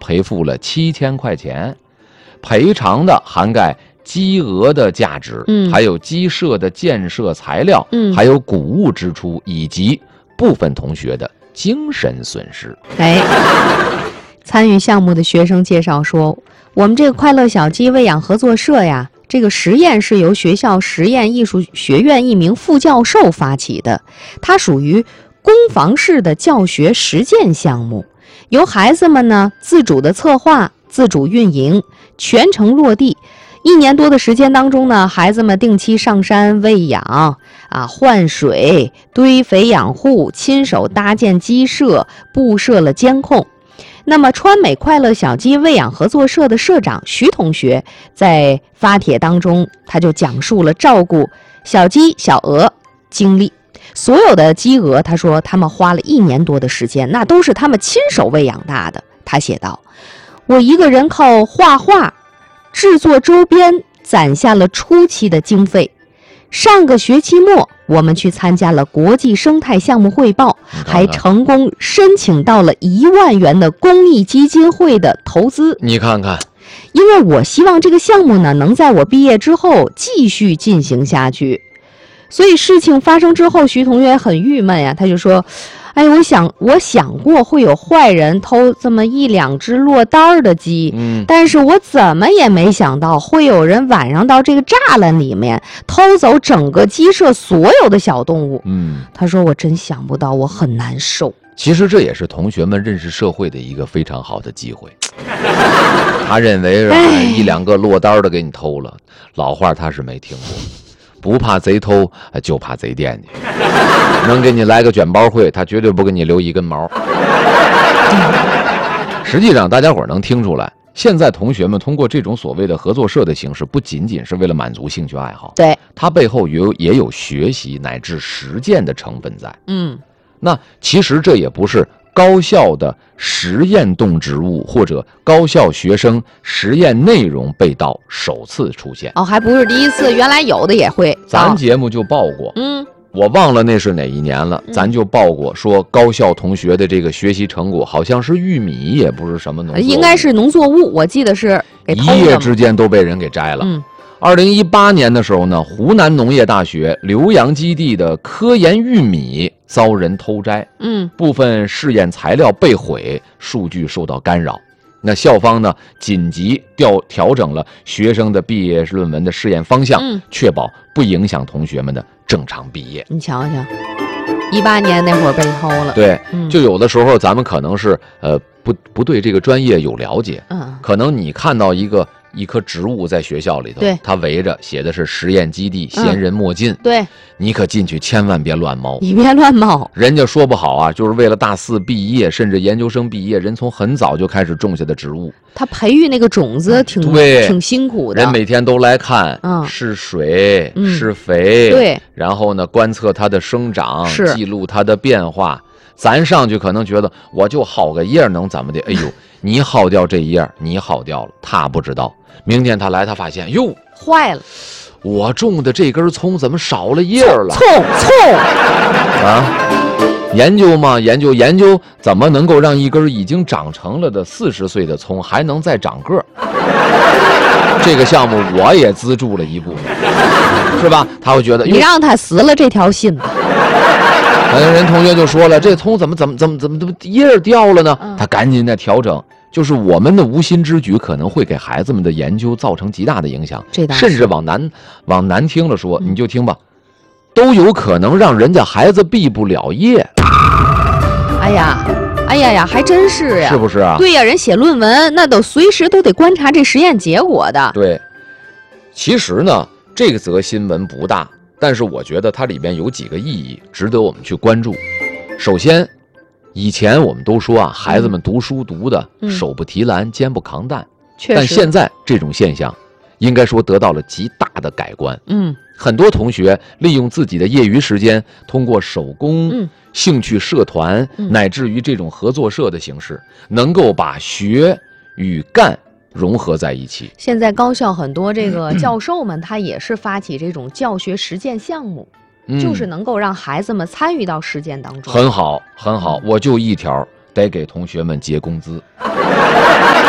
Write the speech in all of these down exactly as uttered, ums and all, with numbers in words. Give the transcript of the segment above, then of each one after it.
赔付了七千块钱，赔偿的涵盖鸡鹅的价值，嗯，还有鸡舍的建设材料，嗯，还有谷物支出，以及部分同学的精神损失。 哎，参与项目的学生介绍说，我们这个快乐小鸡喂养合作社呀，这个实验是由学校实验艺术学院一名副教授发起的，它属于工坊式的教学实践项目，由孩子们呢自主的策划、自主运营，全程落地。一年多的时间当中呢，孩子们定期上山喂养啊、换水、堆肥养护，亲手搭建鸡舍，布设了监控。那么川美快乐小鸡喂养合作社的社长徐同学在发帖当中，他就讲述了照顾小鸡小鹅经历。所有的鸡鹅，他说他们花了一年多的时间，那都是他们亲手喂养大的。他写道，我一个人靠画画制作周边攒下了初期的经费。上个学期末，我们去参加了国际生态项目汇报，还成功申请到了一万元的公益基金会的投资。 你看看， 因为我希望这个项目呢，能在我毕业之后继续进行下去。所以事情发生之后，徐同学很郁闷呀，他就说，哎，我想我想过会有坏人偷这么一两只落单的鸡，嗯，但是我怎么也没想到会有人晚上到这个栅栏里面偷走整个鸡舍所有的小动物。嗯，他说我真想不到，我很难受。 其实这也是同学们认识社会的一个非常好的机会。他认为一两个落单的给你偷了，老话他是没听过。不怕贼偷，就怕贼惦记。能给你来个卷包会，他绝对不给你留一根毛。实际上，大家伙能听出来，现在同学们通过这种所谓的合作社的形式，不仅仅是为了满足兴趣爱好， 对， 它背后有也有学习乃至实践的成分在。嗯，那其实这也不是高校的实验动植物或者高校学生实验内容被盗首次出现哦，还不是第一次，原来有的也会。 咱节目就报过，嗯，我忘了那是哪一年了，咱就报过说高校同学的这个学习成果好像是玉米，也不是什么农作物， 应该是农作物，我记得是给偷了， 一夜之间都被人给摘了。嗯。二零一八年的时候呢，湖南农业大学浏阳基地的科研玉米遭人偷摘，嗯，部分试验材料被毁，数据受到干扰。那校方呢，紧急调调整了学生的毕业论文的试验方向，嗯，确保不影响同学们的正常毕业。 你瞧瞧，一八年那会儿被偷了， 对，嗯，就有的时候咱们可能是呃不不对这个专业有了解，嗯，可能你看到一个。一棵植物在学校里头，对，它围着写的是实验基地，闲人莫进。嗯，对，你可进去千万别乱猫， 你别乱猫。 人家说不好啊，就是为了大四毕业，甚至研究生毕业，人从很早就开始种下的植物。 他培育那个种子挺对， 挺辛苦的。 人每天都来看，嗯，施水、嗯、施肥， 对， 然后呢，观测它的生长，记录它的变化。咱上去可能觉得我就薅个叶能怎么的？哎呦，你薅掉这叶，你薅掉了，他不知道。明天他来，他发现哟坏了， 我种的这根葱怎么少了叶了？ 葱葱啊！研究嘛，研究研究怎么能够让一根已经长成了的四十岁的葱还能再长个儿？这个项目我也资助了一部分，是吧？他会觉得你让他死了这条心。 人同学就说了，这葱怎么怎么怎么怎么怎么叶掉了呢？他赶紧在调整。就是我们的无心之举可能会给孩子们的研究造成极大的影响，甚至往难往难听了说，嗯，你就听吧，都有可能让人家孩子毕不了业。 哎呀，哎呀呀，还真是呀， 是不是啊？ 对呀，人写论文那都随时都得观察这实验结果的。 对，其实呢，这个则新闻不大，但是我觉得它里边有几个意义值得我们去关注。首先，以前我们都说啊，孩子们读书读的，嗯，手不提篮，肩不扛担， 确实。 但现在这种现象，应该说得到了极大的改观。嗯，很多同学利用自己的业余时间，通过手工、嗯、兴趣社团，嗯，乃至于这种合作社的形式，能够把学与干融合在一起。 现在高校很多这个教授们，他也是发起这种教学实践项目。嗯，就是能够让孩子们参与到实践当中。 很好，很好，我就一条，得给同学们结工资。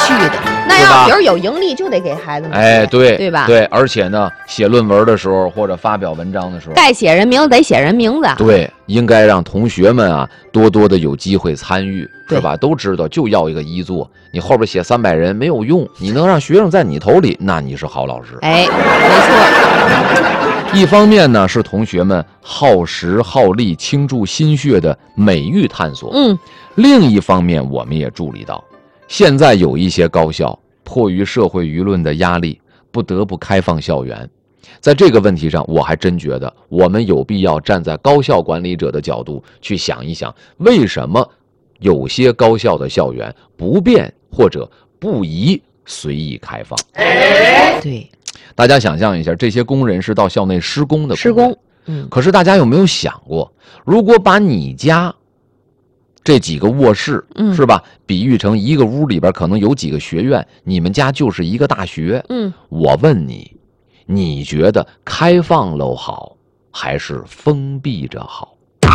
须的。那要比如有盈利，就得给孩子们。 哎，对， 对吧？ 对，而且呢，写论文的时候或者发表文章的时候， 该写人名字得写人名字。 对，应该让同学们啊多多的有机会参与，是吧？都知道就要一个一作，你后边写三百人没有用，你能让学生在你头里，那你是好老师。 哎，没错。 一方面呢是同学们耗时耗力倾注心血的美育探索， 嗯， 另一方面我们也注意到，现在有一些高校迫于社会舆论的压力，不得不开放校园。在这个问题上，我还真觉得我们有必要站在高校管理者的角度去想一想，为什么有些高校的校园不便或者不宜随意开放。 对， 大家想象一下，这些工人是到校内施工的工人， 施工，嗯， 可是大家有没有想过，如果把你家这几个卧室， 嗯， 是吧，比喻成一个屋里边可能有几个学院，你们家就是一个大学， 嗯， 我问你，你觉得开放楼好还是封闭着好？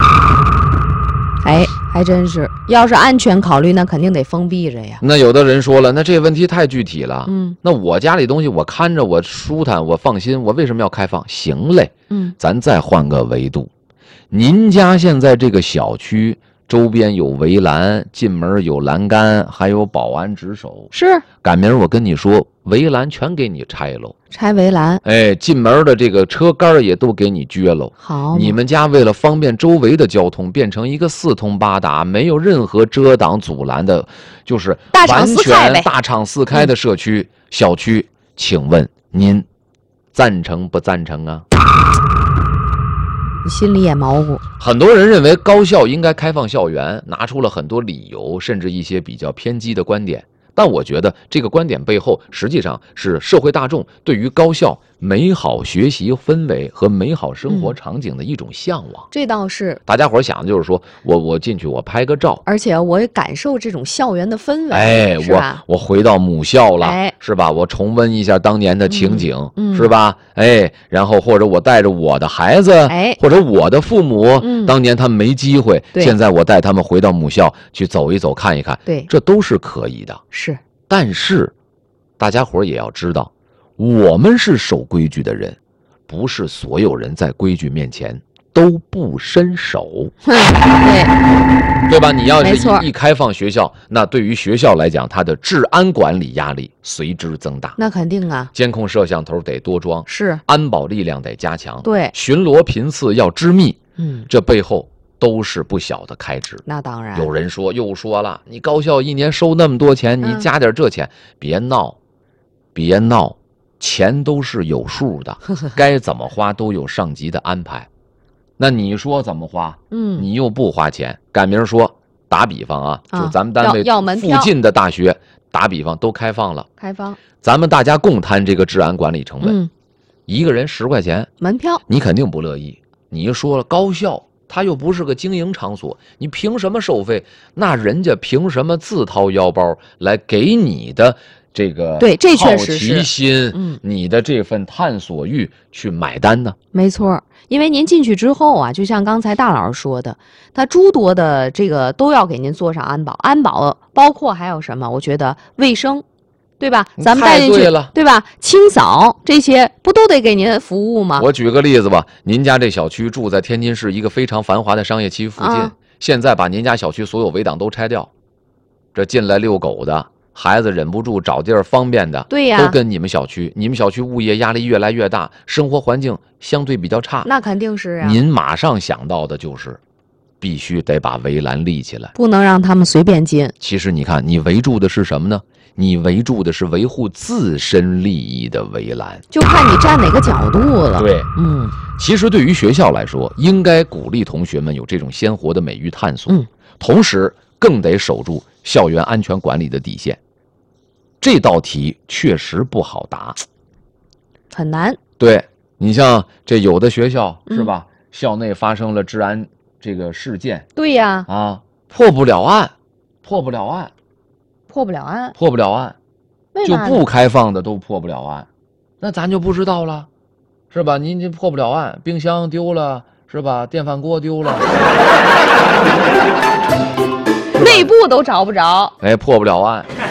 哎，还真是，要是安全考虑，那肯定得封闭着呀。 那有的人说了，那这个问题太具体了， 嗯， 那我家里东西我看着我舒坦，我放心，我为什么要开放？行嘞， 嗯，咱再换个维度，您家现在这个小区周边有围栏，进门有栏杆，还有保安值守。 是， 赶明儿我跟你说，围栏全给你拆喽， 拆围栏。 哎，进门的这个车杆也都给你撅喽。 好， 你们家为了方便周围的交通，变成一个四通八达，没有任何遮挡阻拦的，就是完全大敞四开的社区、嗯、小区。请问您赞成不赞成啊？ 你心里也毛乎。 很多人认为高校应该开放校园，拿出了很多理由，甚至一些比较偏激的观点。但我觉得这个观点背后，实际上是社会大众对于高校美好学习氛围和美好生活场景的一种向往。 嗯、这倒是， 大家伙想的就是说，我我进去我拍个照， 而且我也感受这种校园的氛围。 哎，我我回到母校了，哎，是吧？我重温一下当年的情景， 嗯、 是吧？哎，然后或者我带着我的孩子， 哎， 或者我的父母， 嗯、 当年他们没机会，现在我带他们回到母校去走一走、看一看， 对， 这都是可以的。 是， 但是大家伙也要知道，我们是守规矩的人，不是所有人在规矩面前都不伸手。 对， 对吧？你要是一一开放学校，那对于学校来讲，它的治安管理压力随之增大。 那肯定啊， 监控摄像头得多装， 是， 安保力量得加强， 对， 巡逻频次要致密， 嗯， 这背后都是不小的开支。 那当然， 有人说又说了，你高校一年收那么多钱，你加点这钱，嗯、别闹，别闹，钱都是有数的，该怎么花都有上级的安排。那你说怎么花？ 嗯， 你又不花钱。赶明儿说，打比方啊， 啊就咱们单位附近的大学，打比方都开放了， 开放， 咱们大家共摊这个治安管理成本， 嗯、 一个人十块钱门票， 你肯定不乐意。你一说了高校，它又不是个经营场所，你凭什么收费？那人家凭什么自掏腰包来给你的这个对，这确实是好奇心， 嗯， 你的这份探索欲去买单呢？ 没错。因为您进去之后啊，就像刚才大老师说的，他诸多的这个都要给您做上安保，安保包括还有什么？我觉得卫生，对吧？咱们带进去了，对吧？清扫这些不都得给您服务吗？ 我举个例子吧，您家这小区住在天津市一个非常繁华的商业区附近，啊、现在把您家小区所有围挡都拆掉，这进来遛狗的孩子忍不住找地儿方便的， 对呀， 都跟你们小区，你们小区物业压力越来越大，生活环境相对比较差， 那肯定是啊。 您马上想到的就是，必须得把围栏立起来， 不能让他们随便进。 其实你看，你围住的是什么呢？你围住的是维护自身利益的围栏， 就看你站哪个角度了。 对， 嗯， 其实对于学校来说，应该鼓励同学们有这种鲜活的美育探索， 嗯， 同时更得守住校园安全管理的底线。这道题确实不好答， 很难。 对，你像这有的学校、嗯、是吧？校内发生了治安这个事件， 对呀， 啊，破不了案，破不了案， 破不了案， 破不了案，就不开放的都破不了案，那咱就不知道了，是吧？您这破不了案，冰箱丢了，是吧？电饭锅丢了。 内部都找不着， 哎，破不了案。